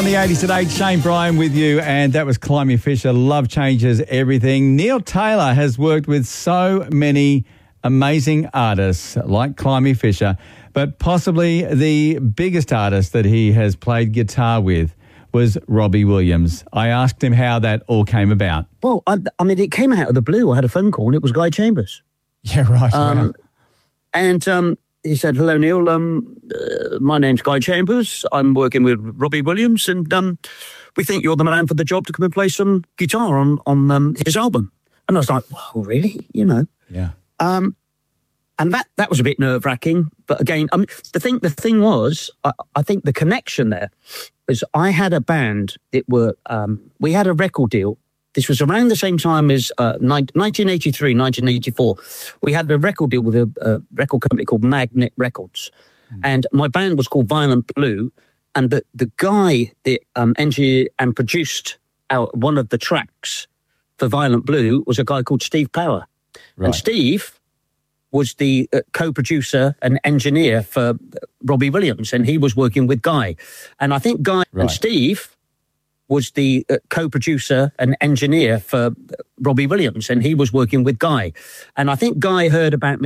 on the 80s at 8. Shane Bryan with you, and that was Climie Fisher. Love changes everything. Neil Taylor has worked with so many amazing artists like Climie Fisher, but possibly the biggest artist that he has played guitar with was Robbie Williams. I asked him how that all came about. Well, I mean, it came out of the blue. I had a phone call and it was Guy Chambers. Yeah, right. Wow. And he said, "Hello, Neil. My name's Guy Chambers. I'm working with Robbie Williams, and we think you're the man for the job to come and play some guitar on his album." And I was like, "Well, really? You know?" Yeah. And that was a bit nerve-wracking. But again, the thing was, I think the connection there was I had a band that we had a record deal. This was around the same time as 1983, 1984. We had a record deal with a record company called Magnet Records. And my band was called Violent Blue. And the guy that engineered and produced one of the tracks for Violent Blue was a guy called Steve Power. Right. And Steve was the co-producer and engineer for Robbie Williams, and he was working with Guy. And I think Guy and Steve was the co-producer and engineer for Robbie Williams, and he was working with Guy. And I think Guy heard about me